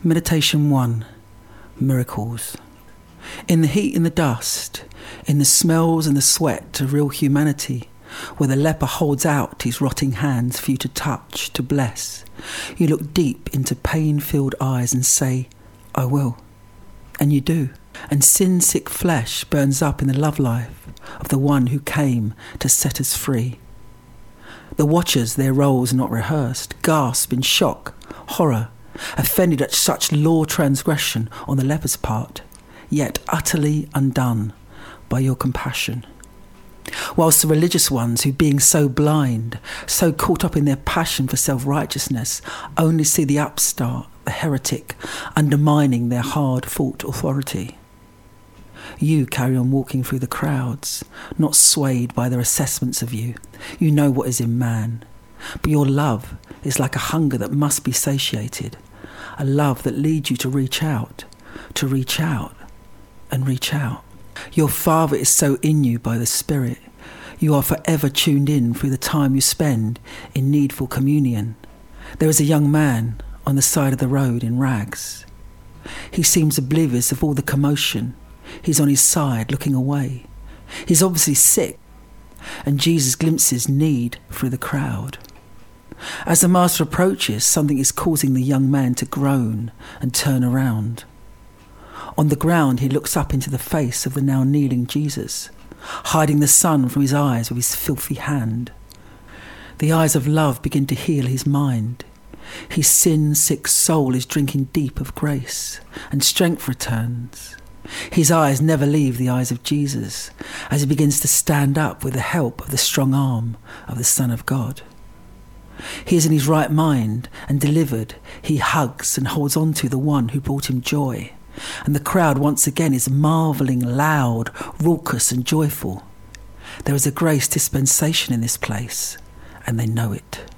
Meditation 1. Miracles. In the heat and the dust, in the smells and the sweat of real humanity, where the leper holds out his rotting hands for you to touch, to bless, you look deep into pain-filled eyes and say, I will. And you do. And sin-sick flesh burns up in the love life of the one who came to set us free. The watchers, their roles not rehearsed, gasp in shock, horror, offended at such law transgression on the leper's part, yet utterly undone by your compassion. Whilst the religious ones, who being so blind, so caught up in their passion for self-righteousness, only see the upstart, the heretic, undermining their hard-fought authority. You carry on walking through the crowds, not swayed by their assessments of you. You know what is in man. But your love is like a hunger that must be satiated, a love that leads you to reach out and reach out. Your Father is so in you by the Spirit. You are forever tuned in through the time you spend in needful communion. There is a young man on the side of the road in rags. He seems oblivious of all the commotion. He's on his side looking away. He's obviously sick, and Jesus glimpses need through the crowd. As the Master approaches, something is causing the young man to groan and turn around. On the ground, he looks up into the face of the now kneeling Jesus, hiding the sun from his eyes with his filthy hand. The eyes of love begin to heal his mind. His sin-sick soul is drinking deep of grace, and strength returns. His eyes never leave the eyes of Jesus as he begins to stand up with the help of the strong arm of the Son of God. He is in his right mind, and delivered, he hugs and holds on to the one who brought him joy. And the crowd once again is marvelling, loud, raucous and joyful. There is a grace dispensation in this place, and they know it.